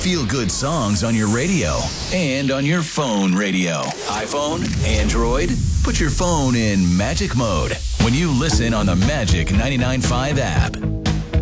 feel-good songs on your radio and on your phone radio. iPhone, Android, put your phone in magic mode when you listen on the Magic 99.5 app.